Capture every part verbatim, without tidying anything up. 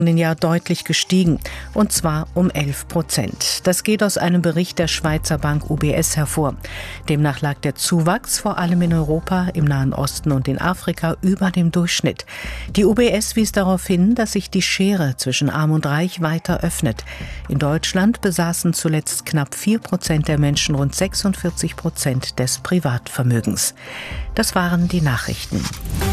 Jahr deutlich gestiegen, und zwar um elf Prozent. Das geht aus einem Bericht der Schweizer Bank U B S hervor. Demnach lag der Zuwachs vor allem in Europa, im Nahen Osten und in Afrika über dem Durchschnitt. Die U B S wies darauf hin, dass sich die Schere zwischen Arm und Reich weiter öffnet. In Deutschland besaßen zuletzt knapp vier Prozent der Menschen rund sechsundvierzig Prozent des Privatvermögens. Das waren die Nachrichten.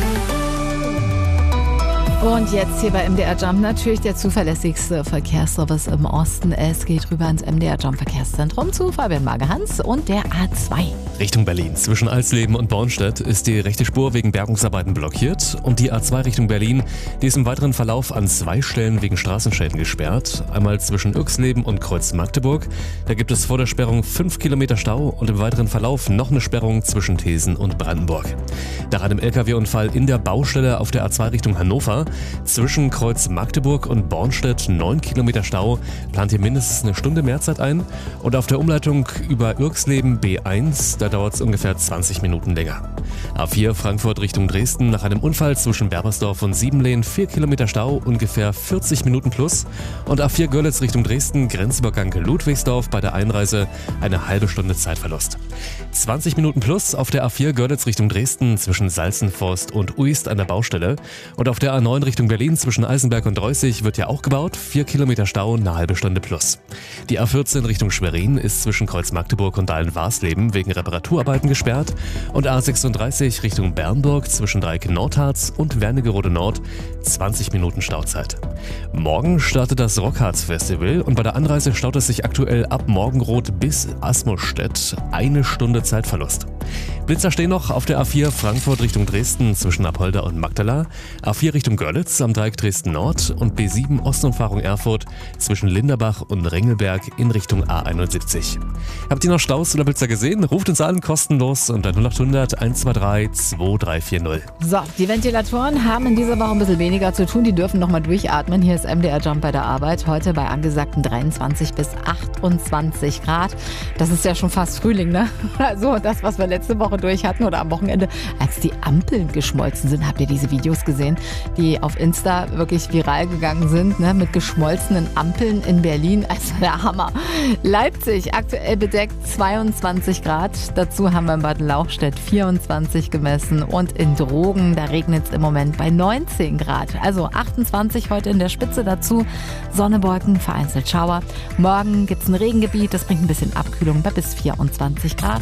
Und jetzt hier bei M D R Jump natürlich der zuverlässigste Verkehrsservice im Osten. Es geht rüber ins M D R Jump Verkehrszentrum zu Fabian Magehans und der A zwei. Richtung Berlin. Zwischen Alsleben und Bornstedt ist die rechte Spur wegen Bergungsarbeiten blockiert. Und die A zwei Richtung Berlin, die ist im weiteren Verlauf an zwei Stellen wegen Straßenschäden gesperrt. Einmal zwischen Yxleben und Kreuz Magdeburg. Da gibt es vor der Sperrung fünf Kilometer Stau und im weiteren Verlauf noch eine Sperrung zwischen Thesen und Brandenburg. Nach einem L K W-Unfall in der Baustelle auf der A zwei Richtung Hannover. Zwischen Kreuz Magdeburg und Bornstedt neun Kilometer Stau. Plant hier mindestens eine Stunde Mehrzeit ein. Und auf der Umleitung über Yxleben B eins, da dauert es ungefähr zwanzig Minuten länger. A vier Frankfurt Richtung Dresden. Nach einem Unfall zwischen Berbersdorf und Siebenlehn vier Kilometer Stau, ungefähr vierzig Minuten plus. Und A vier Görlitz Richtung Dresden, Grenzübergang Ludwigsdorf, bei der Einreise eine halbe Stunde Zeitverlust. zwanzig Minuten plus auf der A vier Görlitz Richtung Dresden zwischen Salzenforst und Uist an der Baustelle. Und auf der A neun Richtung Berlin zwischen Eisenberg und Reußig wird ja auch gebaut. vier Kilometer Stau, eine halbe Stunde plus. Die A vierzehn Richtung Schwerin ist zwischen Kreuz Magdeburg und Dahlen-Warsleben wegen Reparaturarbeiten gesperrt. Und A sechsunddreißig Richtung Bernburg zwischen Dreieck-Nordharz und Wernigerode Nord zwanzig Minuten Stauzeit. Morgen startet das Rockharz-Festival und bei der Anreise staut es sich aktuell ab Morgenrot bis Asmustedt. Eine Stunde Zeitverlust. Blitzer stehen noch auf der A vier Frankfurt Richtung Dresden zwischen Apolda und Magdala, A vier Richtung Görlitz am Dreieck Dresden Nord und B sieben Ostumfahrung Erfurt zwischen Linderbach und Ringelberg in Richtung A einundsiebzig. Habt ihr noch Staus oder Blitzer gesehen? Ruft uns an, kostenlos unter null acht hundert eins zwei drei zwei drei vier null. So, die Ventilatoren haben in dieser Woche ein bisschen weniger zu tun. Die dürfen nochmal durchatmen. Hier ist M D R Jump bei der Arbeit. Heute bei angesagten dreiundzwanzig bis achtundzwanzig Grad. Das ist ja schon fast Frühling, ne? Also das, was wir letzte Woche durch hatten oder am Wochenende, als die Ampeln geschmolzen sind. Habt ihr diese Videos gesehen, die auf Insta wirklich viral gegangen sind, ne? Mit geschmolzenen Ampeln in Berlin? Also der Hammer. Leipzig aktuell bedeckt zweiundzwanzig Grad. Dazu haben wir in Bad Lauchstädt vierundzwanzig gemessen und in Drogen, da regnet es im Moment bei neunzehn Grad. Also achtundzwanzig heute in der Spitze, dazu Sonne, Wolken, vereinzelt Schauer. Morgen gibt es ein Regengebiet, das bringt ein bisschen Abkühlung bei bis vierundzwanzig Grad.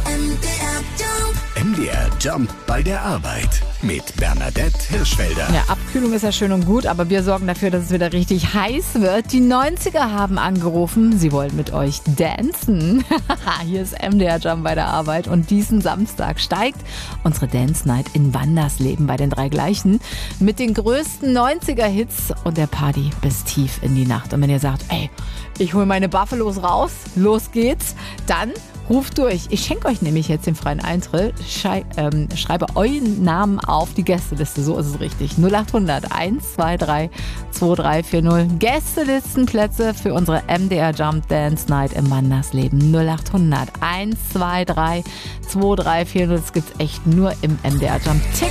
M D R Jump bei der Arbeit mit Bernadette Hirschfelder. Ja, Abkühlung ist ja schön und gut, aber wir sorgen dafür, dass es wieder richtig heiß wird. Die neunziger haben angerufen, sie wollen mit euch dancen. Hier ist M D R Jump bei der Arbeit und diesen Samstag steigt unsere Dance Night in Wandersleben bei den drei Gleichen mit den größten neunziger Hits und der Party bis tief in die Nacht. Und wenn ihr sagt, ey, ich hole meine Buffalos raus, los geht's, dann ruft durch. Ich schenke euch nämlich jetzt den freien Eintritt. Schei- ähm, schreibe euren Namen auf die Gästeliste. So ist es richtig. null acht hundert eins zwei drei zwei drei vier null. Gästelistenplätze für unsere M D R Jump Dance Night im Wandersleben. null acht hundert eins zwei drei zwei drei vier null. Das gibt's echt nur im M D R Jump Ticket.